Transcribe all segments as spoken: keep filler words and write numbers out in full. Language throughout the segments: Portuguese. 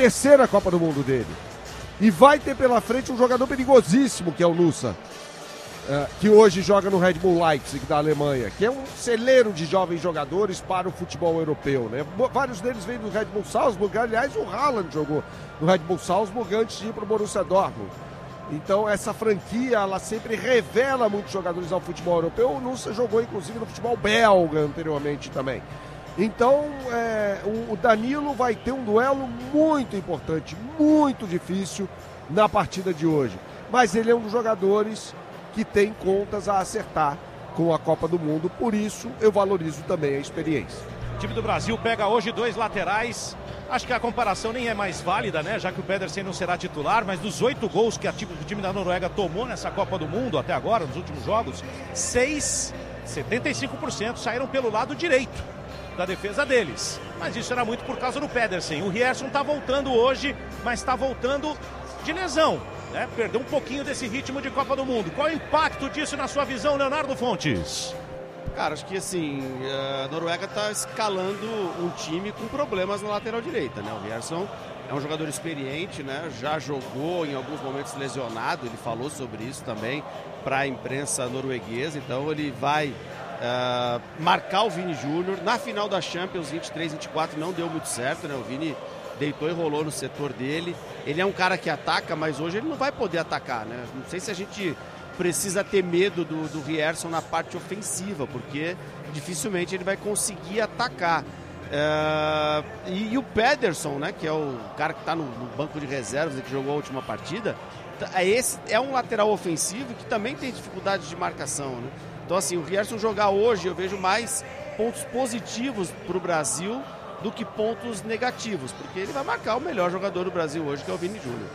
terceira Copa do Mundo dele. E vai ter pela frente um jogador perigosíssimo, que é o Nusa, uh, que hoje joga no Red Bull Leipzig, da Alemanha, que é um celeiro de jovens jogadores para o futebol europeu, né? Vários deles vêm do Red Bull Salzburg. Aliás, o Haaland jogou no Red Bull Salzburg antes de ir para o Borussia Dortmund. Então, essa franquia, ela sempre revela muitos jogadores ao futebol europeu. O Nusa jogou, inclusive, no futebol belga anteriormente também. Então, é, o Danilo vai ter um duelo muito importante, muito difícil na partida de hoje. Mas ele é um dos jogadores que tem contas a acertar com a Copa do Mundo, por isso eu valorizo também a experiência. O time do Brasil pega hoje dois laterais. Acho que a comparação nem é mais válida, né? Já que o Pedersen não será titular, mas dos oito gols que a time, o time da Noruega tomou nessa Copa do Mundo até agora, nos últimos jogos, seis, setenta e cinco por cento saíram pelo lado direito da defesa deles. Mas isso era muito por causa do Pedersen. O Rierson tá voltando hoje, mas tá voltando de lesão, né? Perdeu um pouquinho desse ritmo de Copa do Mundo. Qual é o impacto disso na sua visão, Leonardo Fontes? Cara, acho que assim, a Noruega tá escalando um time com problemas na lateral direita, né? O Rierson é um jogador experiente, né? Já jogou em alguns momentos lesionado, ele falou sobre isso também para a imprensa norueguesa, então ele vai Uh, marcar o Vini Júnior. Na final da Champions vinte e três, vinte e quatro não deu muito certo, né? O Vini deitou e rolou no setor dele. Ele é um cara que ataca, mas hoje ele não vai poder atacar, né? Não sei se a gente precisa ter medo do, do Rierson na parte ofensiva, porque dificilmente ele vai conseguir atacar. Uh, e, e o Pedersen, né? Que é o cara que está no, no banco de reservas, que jogou a última partida, é, esse, é um lateral ofensivo que também tem dificuldade de marcação, né? Então, assim, o Rierson jogar hoje, eu vejo mais pontos positivos para o Brasil do que pontos negativos, porque ele vai marcar o melhor jogador do Brasil hoje, que é o Vini Júnior.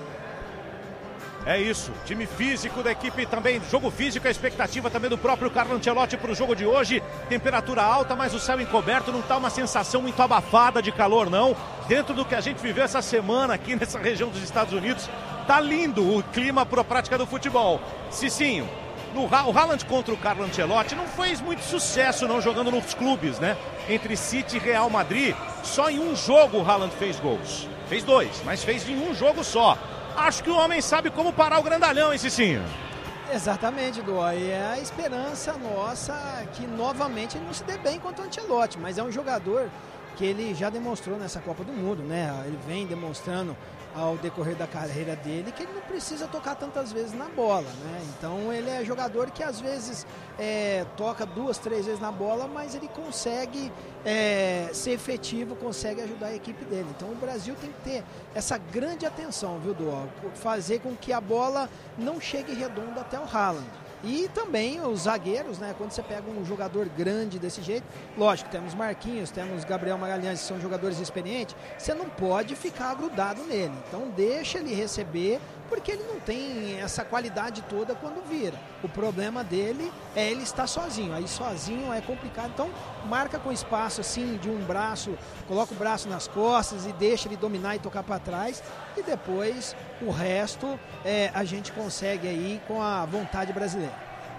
É isso, time físico da equipe também, jogo físico, a expectativa também do próprio Carlo Ancelotti para o jogo de hoje. Temperatura alta, mas o céu encoberto, não está uma sensação muito abafada de calor, não. Dentro do que a gente viveu essa semana aqui nessa região dos Estados Unidos, tá lindo o clima para a prática do futebol. Cicinho. No, o Haaland contra o Carlo Ancelotti não fez muito sucesso não jogando nos clubes, né? Entre City e Real Madrid, só em um jogo o Haaland fez gols. Fez dois, mas fez em um jogo só. Acho que o homem sabe como parar o grandalhão, hein, Cicinho? Exatamente, Dó. E é a esperança nossa que novamente ele não se dê bem contra o Ancelotti, mas é um jogador que ele já demonstrou nessa Copa do Mundo, né? Ele vem demonstrando ao decorrer da carreira dele que ele não precisa tocar tantas vezes na bola, né? Então ele é jogador que às vezes é, toca duas, três vezes na bola, mas ele consegue é, ser efetivo, consegue ajudar a equipe dele. Então o Brasil tem que ter essa grande atenção, viu, Dó? Fazer com que a bola não chegue redonda até o Haaland. E também os zagueiros, né? Quando você pega um jogador grande desse jeito, lógico, temos Marquinhos, temos Gabriel Magalhães, que são jogadores experientes, você não pode ficar grudado nele. Então deixa ele receber, porque ele não tem essa qualidade toda quando vira. O problema dele é ele estar sozinho, aí sozinho é complicado. Então marca com espaço assim de um braço, coloca o braço nas costas e deixa ele dominar e tocar para trás, e depois o resto é, a gente consegue aí com a vontade brasileira.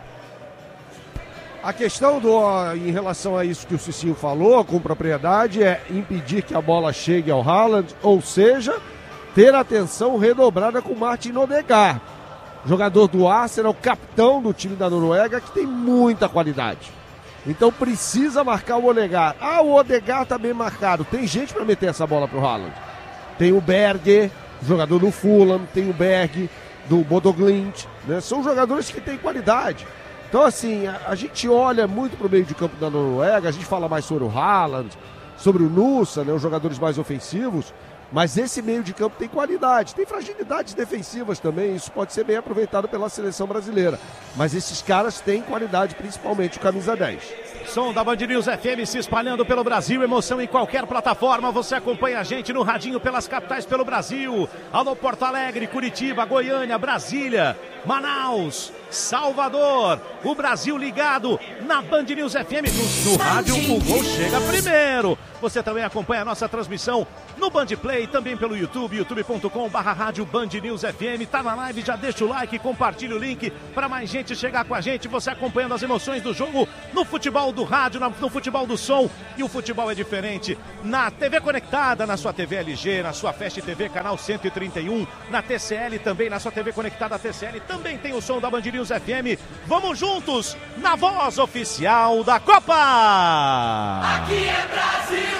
A questão do, em relação a isso que o Cicinho falou com propriedade é impedir que a bola chegue ao Haaland, ou seja, ter atenção redobrada com Martin Odegaard, jogador do Arsenal, capitão do time da Noruega, que tem muita qualidade. Então precisa marcar o Odegaard. Ah, o Odegaard tá bem marcado. Tem gente para meter essa bola pro Haaland. Tem o Berger, jogador do Fulham, tem o Berg do Bodoglint, né? São jogadores que têm qualidade. Então, assim, a, a gente olha muito pro meio de campo da Noruega, a gente fala mais sobre o Haaland, sobre o Nusa, né, os jogadores mais ofensivos, mas esse meio de campo tem qualidade, tem fragilidades defensivas também, isso pode ser bem aproveitado pela seleção brasileira. Mas esses caras têm qualidade, principalmente o camisa dez. Som da Band News F M se espalhando pelo Brasil, emoção em qualquer plataforma, você acompanha a gente no radinho pelas capitais pelo Brasil. Alô Porto Alegre, Curitiba, Goiânia, Brasília, Manaus, Salvador, o Brasil ligado na Band News F M. No, no rádio, o gol chega primeiro. Você também acompanha a nossa transmissão no Band Play, também pelo YouTube, youtube ponto com barra rádio Band News F M. Tá na live, já deixa o like, compartilha o link para mais gente chegar com a gente. Você acompanhando as emoções do jogo no futebol do rádio, no futebol do som. E o futebol é diferente na T V conectada, na sua T V L G, na sua Fast T V, canal cento e trinta e um, na T C L também, na sua T V conectada T C L, também tem o som da Band News F M. Vamos juntos na voz oficial da Copa! Aqui é Brasil!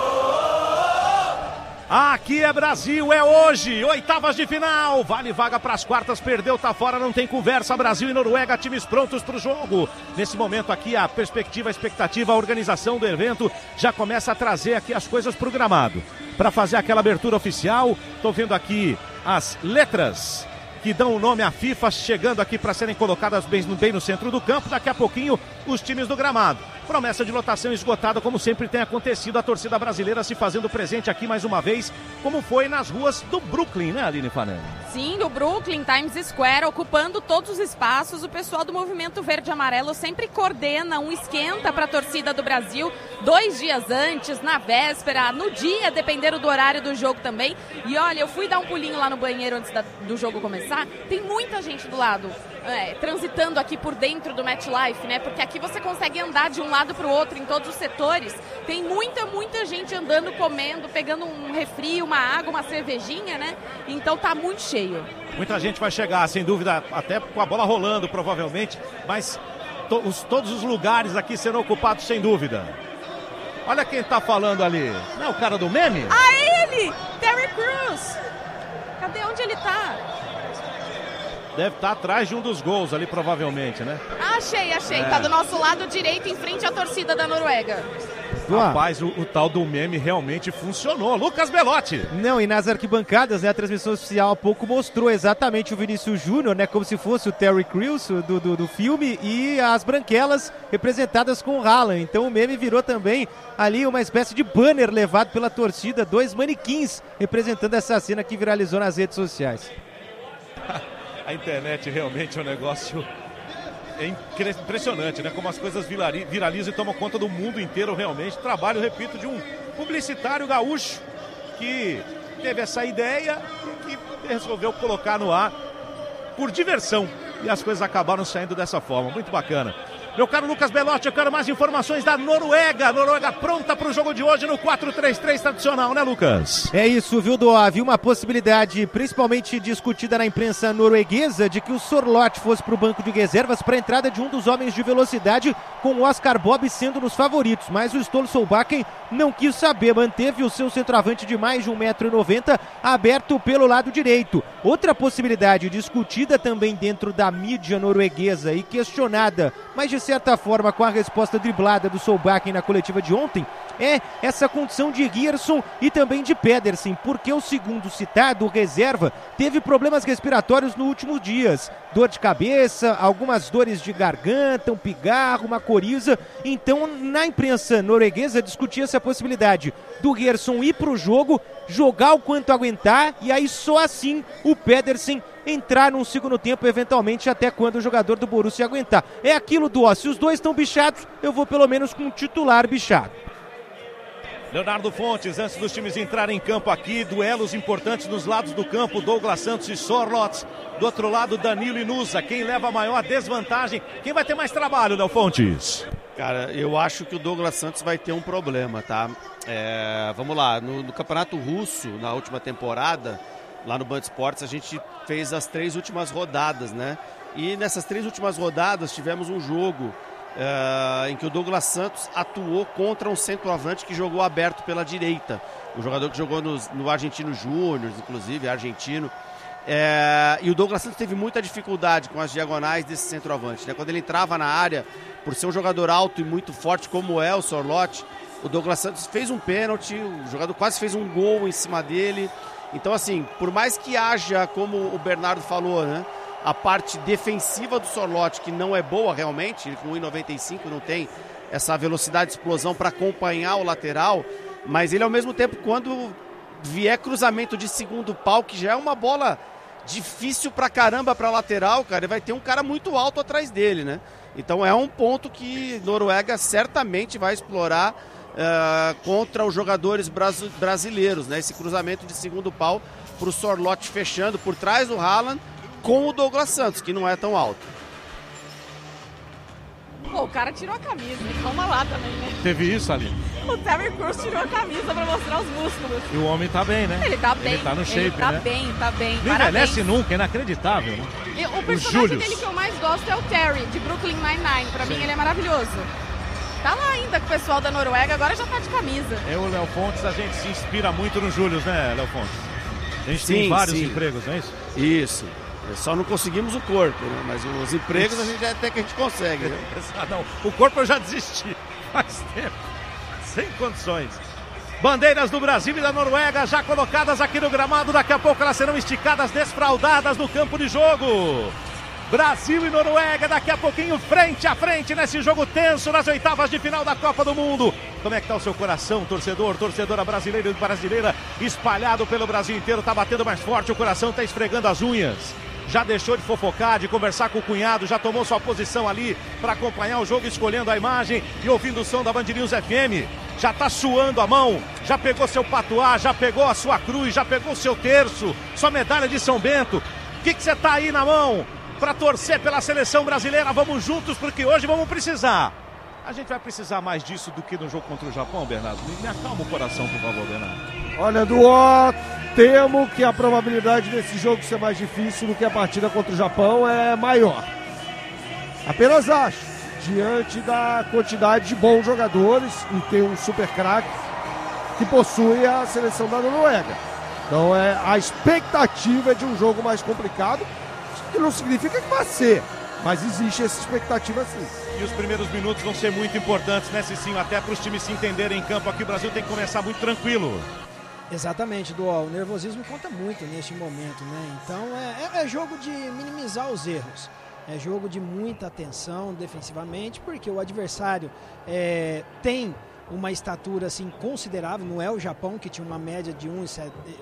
Aqui é Brasil, é hoje, oitavas de final, vale vaga para as quartas, perdeu, tá fora, não tem conversa, Brasil e Noruega, times prontos para o jogo. Nesse momento aqui, a perspectiva, a expectativa, a organização do evento já começa a trazer aqui as coisas para o gramado. Para fazer aquela abertura oficial, tô vendo aqui as letras que dão o nome à FIFA, chegando aqui para serem colocadas bem no, bem no centro do campo. Daqui a pouquinho, os times do gramado. Promessa de lotação esgotada, como sempre tem acontecido. A torcida brasileira se fazendo presente aqui mais uma vez, como foi nas ruas do Brooklyn, né, Aline Fanelli? Sim, do Brooklyn, Times Square, ocupando todos os espaços. O pessoal do Movimento Verde e Amarelo sempre coordena um esquenta para a torcida do Brasil, dois dias antes, na véspera, no dia, dependendo do horário do jogo também. E olha, eu fui dar um pulinho lá no banheiro antes da, do jogo começar. Tem muita gente do lado, é, transitando aqui por dentro do MetLife, né? Porque aqui você consegue andar de um lado para o outro em todos os setores. Tem muita, muita gente andando, comendo, pegando um refri, uma água, uma cervejinha, né? Então tá muito cheio. Muita gente vai chegar, sem dúvida, até com a bola rolando, provavelmente, mas to, os, todos os lugares aqui serão ocupados, sem dúvida. Olha quem tá falando ali. Não é o cara do meme? Ah, ele! Terry Crews! Cadê? Onde ele tá? Deve estar atrás de um dos gols ali, provavelmente, né? Achei, achei. É. Tá do nosso lado direito, em frente à torcida da Noruega. Rapaz, o, o tal do meme realmente funcionou. Lucas Belotti. Não, e nas arquibancadas, né, a transmissão oficial há pouco mostrou exatamente o Vinícius Júnior, né, como se fosse o Terry Crews do, do, do filme, e as branquelas representadas com o Haaland. Então o meme virou também ali uma espécie de banner levado pela torcida, dois manequins representando essa cena que viralizou nas redes sociais. A internet realmente é um negócio é impressionante, né? Como as coisas viralizam e tomam conta do mundo inteiro realmente. Trabalho, repito, de um publicitário gaúcho que teve essa ideia e que resolveu colocar no ar por diversão. E as coisas acabaram saindo dessa forma. Muito bacana. Meu caro Lucas Belotti, eu quero mais informações da Noruega. Noruega pronta para o jogo de hoje no quatro três três tradicional, né, Lucas? É isso, viu, Doa? Havia uma possibilidade, principalmente discutida na imprensa norueguesa, de que o Sorloth fosse para o banco de reservas para a entrada de um dos homens de velocidade, com o Oscar Bob sendo nos favoritos. Mas o Ståle Solbakken não quis saber, manteve o seu centroavante de mais de um metro e noventa aberto pelo lado direito. Outra possibilidade discutida também dentro da mídia norueguesa e questionada, mas de certa forma com a resposta driblada do Solbakken na coletiva de ontem, é essa condição de Gerson e também de Pedersen, porque o segundo citado, o reserva, teve problemas respiratórios nos últimos dias, dor de cabeça, algumas dores de garganta, um pigarro, uma coriza. Então na imprensa norueguesa discutia-se a possibilidade do Gerson ir para o jogo, jogar o quanto aguentar, e aí só assim o Pedersen entrar num segundo tempo, eventualmente até quando o jogador do Borussia aguentar. É aquilo do, ó, se os dois estão bichados, eu vou pelo menos com um titular bichado. Leonardo Fontes, antes dos times entrarem em campo aqui, duelos importantes nos lados do campo, Douglas Santos e Sorloth. Do outro lado, Danilo e Nusa. Quem leva a maior desvantagem? Quem vai ter mais trabalho, Léo Fontes? Cara, eu acho que o Douglas Santos vai ter um problema, tá? É, vamos lá, no, no Campeonato Russo, na última temporada, lá no Band Esportes, a gente fez as três últimas rodadas, né? E nessas três últimas rodadas tivemos um jogo uh, em que o Douglas Santos atuou contra um centroavante que jogou aberto pela direita. Um jogador que jogou no, no Argentino Júnior, inclusive, argentino. É, e o Douglas Santos teve muita dificuldade com as diagonais desse centroavante, né? Quando ele entrava na área, por ser um jogador alto e muito forte como é o Sorloth, o Douglas Santos fez um pênalti, o jogador quase fez um gol em cima dele. Então, assim, por mais que haja, como o Bernardo falou, né, a parte defensiva do Sorloth, que não é boa realmente, ele com um e noventa e cinco não tem essa velocidade de explosão para acompanhar o lateral, mas ele ao mesmo tempo, quando vier cruzamento de segundo pau, que já é uma bola difícil pra caramba pra lateral, cara, e vai ter um cara muito alto atrás dele, né? Então é um ponto que Noruega certamente vai explorar uh, contra os jogadores bras- brasileiros, né? Esse cruzamento de segundo pau pro Sorloth fechando por trás do Haaland com o Douglas Santos, que não é tão alto. Pô, o cara tirou a camisa, calma lá também, né? Teve isso ali. O Terry Crews tirou a camisa pra mostrar os músculos. E o homem tá bem, né? Ele tá bem. Ele tá no shape, ele tá né? bem, tá bem. Não envelhece nunca, é inacreditável, né? E o Os personagem Július. dele que eu mais gosto é o Terry, de Brooklyn Nine-Nine. Pra Sim. mim ele é maravilhoso. Tá lá ainda com o pessoal da Noruega, agora já tá de camisa. Eu, Léo Fontes, a gente se inspira muito no Július, né, Léo Fontes? A gente sim, tem vários sim. empregos, não é isso? Isso. Só não conseguimos o corpo, né? Mas os empregos a gente até que a gente consegue, né? Ah, não, o corpo eu já desisti faz tempo, sem condições. Bandeiras do Brasil e da Noruega já colocadas aqui no gramado, daqui a pouco elas serão esticadas, desfraldadas no campo de jogo. Brasil e Noruega daqui a pouquinho frente a frente nesse jogo tenso nas oitavas de final da Copa do Mundo. Como é que tá o seu coração, torcedor, torcedora brasileira e brasileira espalhado pelo Brasil inteiro? Tá batendo mais forte, o coração tá esfregando as unhas. Já deixou de fofocar, de conversar com o cunhado, já tomou sua posição ali para acompanhar o jogo, escolhendo a imagem e ouvindo o som da Band News F M. Já tá suando a mão, já pegou seu patuá, já pegou a sua cruz, já pegou o seu terço, sua medalha de São Bento. O que que você tá aí na mão para torcer pela seleção brasileira? Vamos juntos porque hoje vamos precisar. A gente vai precisar mais disso do que no jogo contra o Japão, Bernardo. Me acalma o coração, por favor, Bernardo. Olha, Duó, temo que a probabilidade desse jogo ser mais difícil do que a partida contra o Japão é maior. Apenas acho, diante da quantidade de bons jogadores e tem um super craque que possui a seleção da Noruega. Então é, a expectativa é de um jogo mais complicado, que não significa que vai ser, mas existe essa expectativa sim. E os primeiros minutos vão ser muito importantes, né, Cicinho? Até para os times se entenderem em campo aqui, o Brasil tem que começar muito tranquilo. Exatamente, Dual. O nervosismo conta muito neste momento, né? Então é, é, é jogo de minimizar os erros. É jogo de muita atenção defensivamente, porque o adversário é, tem uma estatura assim considerável. Não é o Japão, que tinha uma média de um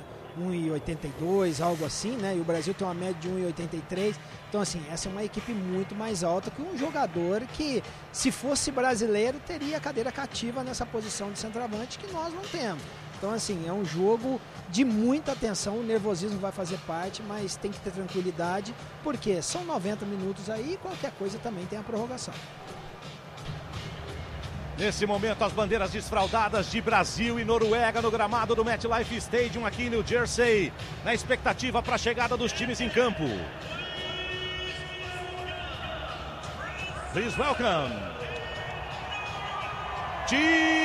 e oitenta e dois, algo assim, né? E o Brasil tem uma média de um e oitenta e três. Então, assim, essa é uma equipe muito mais alta que um jogador que, se fosse brasileiro, teria a cadeira cativa nessa posição de centroavante que nós não temos. Então, assim, é um jogo de muita atenção, o nervosismo vai fazer parte, mas tem que ter tranquilidade, porque são noventa minutos aí e qualquer coisa também tem a prorrogação. Nesse momento, as bandeiras desfraldadas de Brasil e Noruega no gramado do MetLife Stadium aqui em New Jersey, na expectativa para a chegada dos times em campo. Please welcome. Times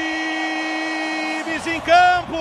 em campo.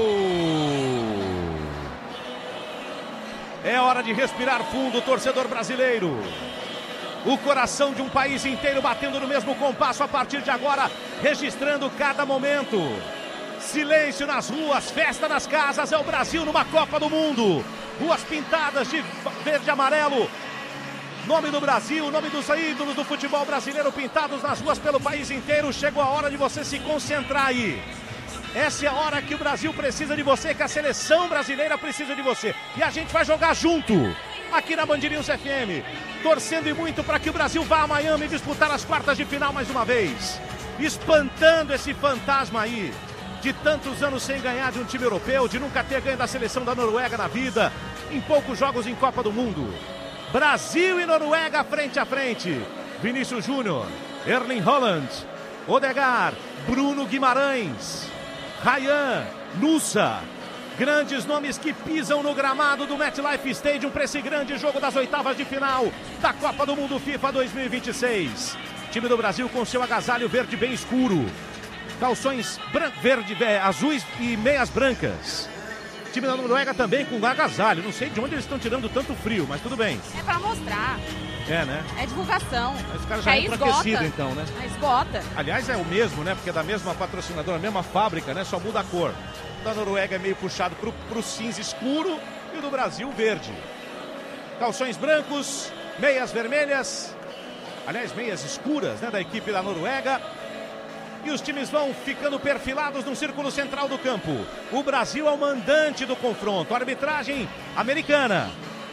É hora de respirar fundo, torcedor brasileiro. O coração de um país inteiro batendo no mesmo compasso a partir de agora, registrando cada momento. Silêncio nas ruas, festa nas casas, é o Brasil numa Copa do Mundo. Ruas pintadas de verde e amarelo. Nome do Brasil, nome dos ídolos do futebol brasileiro pintados nas ruas pelo país inteiro. Chegou a hora de você se concentrar aí. Essa é a hora que o Brasil precisa de você, que a seleção brasileira precisa de você. E a gente vai jogar junto, aqui na Band News F M, torcendo e muito para que o Brasil vá a Miami disputar as quartas de final mais uma vez. Espantando esse fantasma aí, de tantos anos sem ganhar de um time europeu, de nunca ter ganho da seleção da Noruega na vida, em poucos jogos em Copa do Mundo. Brasil e Noruega frente a frente. Vinícius Júnior, Erling Haaland, Odegaard, Bruno Guimarães, Ryan, Nusa. Grandes nomes que pisam no gramado do MetLife Stadium para esse grande jogo das oitavas de final da Copa do Mundo FIFA dois mil e vinte e seis. Time do Brasil com seu agasalho verde bem escuro. Calções bran- verde, é, azuis e meias brancas. Time da Noruega também com agasalho. Não sei de onde eles estão tirando tanto frio, mas tudo bem. É pra mostrar. É, né? É divulgação. Mas os caras já Aí entram esgota. aquecido, então, né? Aí esgota. Aliás, é o mesmo, né? Porque é da mesma patrocinadora, a mesma fábrica, né? Só muda a cor. O da Noruega é meio puxado pro, pro cinza escuro e o do Brasil verde. Calções brancos, meias vermelhas. Aliás, meias escuras, né? Da equipe da Noruega. E os times vão ficando perfilados no círculo central do campo. O Brasil é o mandante do confronto. A arbitragem americana.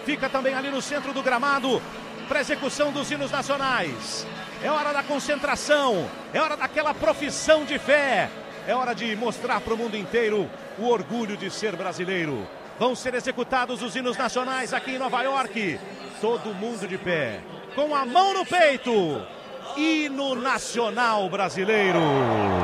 fica também ali no centro do gramado para execução dos hinos nacionais. É hora da concentração, é hora daquela profissão de fé, é hora de mostrar para o mundo inteiro o orgulho de ser brasileiro. Vão ser executados os hinos nacionais aqui em Nova York. Todo mundo de pé, com a mão no peito. Hino nacional brasileiro.